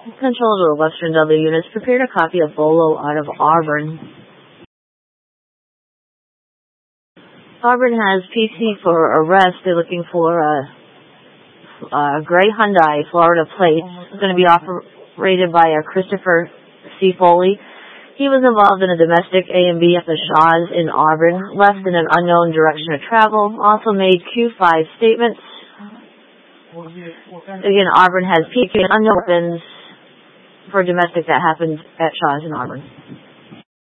Control to the Western W units. Prepared a copy of Bolo out of Auburn. Auburn has PC for arrest. They're looking for a gray Hyundai Florida plate. It's going to be operated by Christopher C. Foley. He was involved in a domestic A&B at the Shaw's in Auburn, left in an unknown direction of travel, also made Q5 statements. Again, Auburn has PK unknown weapons for domestic that happened at Shaw's in Auburn.